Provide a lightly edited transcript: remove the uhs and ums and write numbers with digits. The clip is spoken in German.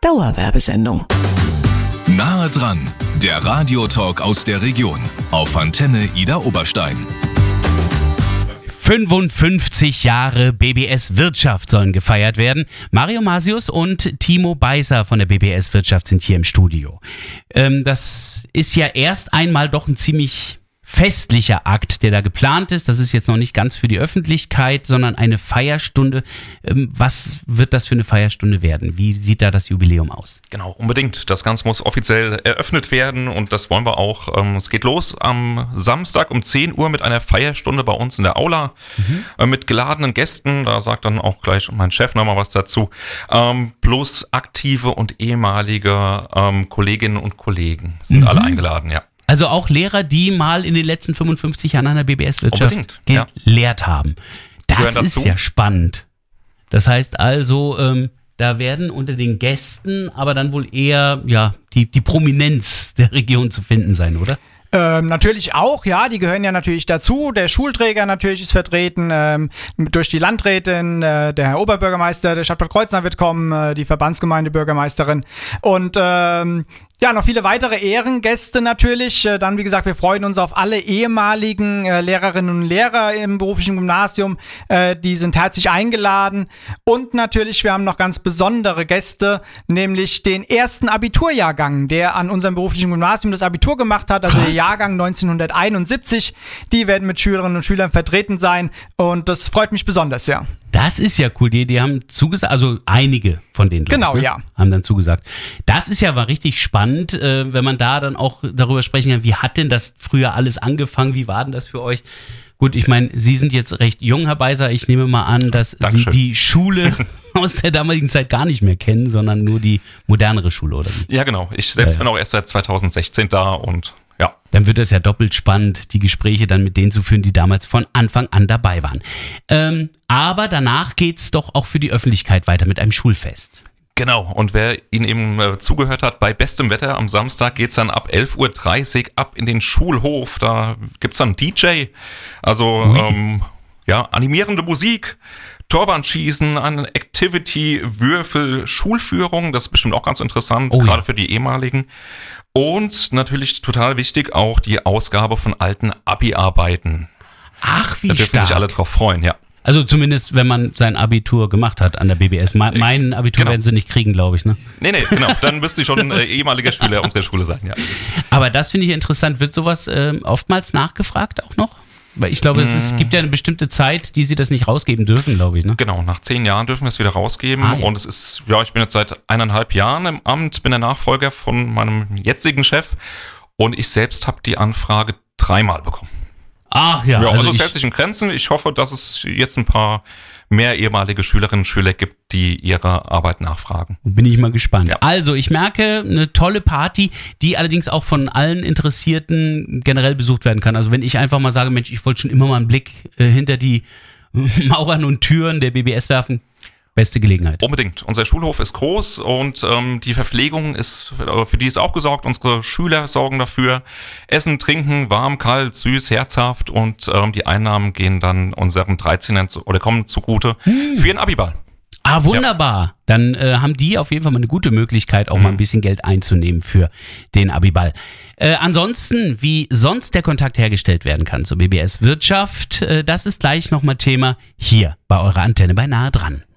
Dauerwerbesendung. Nahe dran, der Radiotalk aus der Region auf Antenne Ida Oberstein. 55 Jahre BBS Wirtschaft sollen gefeiert werden. Mario Masius und Timo Beiser von der BBS Wirtschaft sind hier im Studio. Das ist ja erst einmal doch ein ziemlich festlicher Akt, der da geplant ist. Das ist jetzt noch nicht ganz für die Öffentlichkeit, sondern eine Feierstunde. Was wird das für eine Feierstunde werden? Wie sieht da das Jubiläum aus? Genau, unbedingt. Das Ganze muss offiziell eröffnet werden und das wollen wir auch. Es geht los am Samstag um 10 Uhr mit einer Feierstunde bei uns in der Aula mit geladenen Gästen. Da sagt dann auch gleich mein Chef nochmal was dazu. Plus aktive und ehemalige Kolleginnen und Kollegen sind alle eingeladen, ja. Also auch Lehrer, die mal in den letzten 55 Jahren an der BBS-Wirtschaft gelehrt haben. Das ist ja spannend. Das heißt also, da werden unter den Gästen aber dann wohl eher die Prominenz der Region zu finden sein, oder? Natürlich auch, ja, die gehören ja natürlich dazu. Der Schulträger natürlich ist vertreten, durch die Landrätin, der Herr Oberbürgermeister der Stadt Bad Kreuznach wird kommen, die Verbandsgemeindebürgermeisterin und noch viele weitere Ehrengäste natürlich. Dann, wie gesagt, wir freuen uns auf alle ehemaligen Lehrerinnen und Lehrer im beruflichen Gymnasium. Die sind herzlich eingeladen. Und natürlich, wir haben noch ganz besondere Gäste, nämlich den ersten Abiturjahrgang, der an unserem beruflichen Gymnasium das Abitur gemacht hat. Also der Jahrgang 1971. Die werden mit Schülerinnen und Schülern vertreten sein. Und das freut mich besonders, ja. Das ist ja cool. Die haben zugesagt, also einige von denen, haben dann zugesagt. Das ist ja mal richtig spannend, wenn man da dann auch darüber sprechen kann, wie hat denn das früher alles angefangen, wie war denn das für euch? Gut, ich meine, Sie sind jetzt recht jung, Herr Beiser. Ich nehme mal an, dass Sie die Schule aus der damaligen Zeit gar nicht mehr kennen, sondern nur die modernere Schule, oder wie? Ja, genau. Ich selbst bin auch erst seit 2016 da und ja. Dann wird es ja doppelt spannend, die Gespräche dann mit denen zu führen, die damals von Anfang an dabei waren. Aber danach geht's doch auch für die Öffentlichkeit weiter mit einem Schulfest. Genau, und wer Ihnen eben zugehört hat, bei bestem Wetter am Samstag geht's dann ab 11.30 Uhr ab in den Schulhof. Da gibt's dann DJ, also animierende Musik, Torwandschießen, eine Activity, Würfel, Schulführung, das ist bestimmt auch ganz interessant, gerade für die ehemaligen. Und natürlich total wichtig auch die Ausgabe von alten Abi-Arbeiten. Ach, wie stark. Da dürfen sich alle drauf freuen, ja. Also zumindest, wenn man sein Abitur gemacht hat an der BBS. Mein Abitur werden sie nicht kriegen, glaube ich, ne? Nee, genau. Dann müsste ich schon ehemaliger Schüler unserer Schule sein, ja. Aber das finde ich interessant. Wird sowas oftmals nachgefragt auch noch? Weil ich glaube, es gibt ja eine bestimmte Zeit, die sie das nicht rausgeben dürfen, glaube ich, ne? Genau, nach 10 Jahren dürfen wir es wieder rausgeben. Und es ist, ich bin jetzt seit 1,5 Jahren im Amt, bin der Nachfolger von meinem jetzigen Chef und ich selbst habe die Anfrage 3-mal bekommen. Ach ja. Also es hält sich in Grenzen. Ich hoffe, dass es jetzt ein paar mehr ehemalige Schülerinnen und Schüler gibt, die ihre Arbeit nachfragen. Bin ich mal gespannt. Ja. Also ich merke, eine tolle Party, die allerdings auch von allen Interessierten generell besucht werden kann. Also wenn ich einfach mal sage, Mensch, ich wollte schon immer mal einen Blick hinter die Mauern und Türen der BBS werfen, beste Gelegenheit. Unbedingt. Unser Schulhof ist groß und die Verpflegung ist, für die ist auch gesorgt. Unsere Schüler sorgen dafür. Essen, Trinken, warm, kalt, süß, herzhaft und die Einnahmen gehen dann unseren 13ern oder kommen zugute für ihren Abiball. Ah, wunderbar. Ja. Dann haben die auf jeden Fall mal eine gute Möglichkeit, auch mal ein bisschen Geld einzunehmen für den Abiball. Ansonsten, wie sonst der Kontakt hergestellt werden kann zur BBS Wirtschaft, das ist gleich nochmal Thema hier bei eurer Antenne bei Nahe dran.